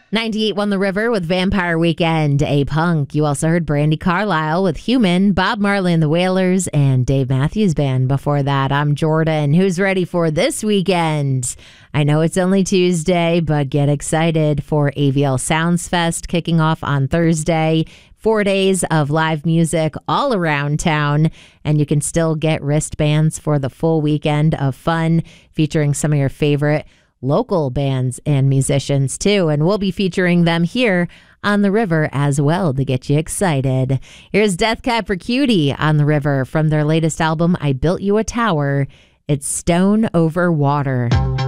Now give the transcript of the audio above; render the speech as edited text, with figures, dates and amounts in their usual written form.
98 won the river with Vampire Weekend, A Punk. You also heard Brandy Carlisle with Human, Bob Marley and the Wailers, and Dave Matthews Band. Before that, I'm Jordan. Who's ready for this weekend? I know it's only Tuesday, but get excited for AVL Sounds Fest kicking off on Thursday. 4 days of live music all around town, and you can still get wristbands for the full weekend of fun featuring some of your favorite local bands and musicians too, and we'll be featuring them here on the river as well to get you excited. Here's Death Cab for Cutie on the river from their latest album, I Built You a Tower. It's Stone Over Water.